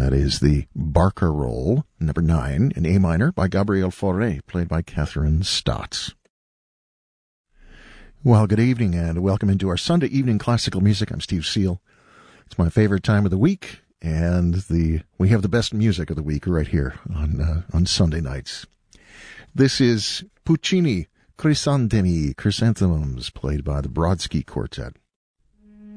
That is the Barcarolle, number 9, in A minor by Gabriel Fauré, played by Catherine Stotts. Well, good evening and welcome into our Sunday evening classical music. I'm Steve Seal. It's my favorite time of the week, and we have the best music of the week right here on Sunday nights. This is Puccini, Chrysanthemums, played by the Brodsky Quartet.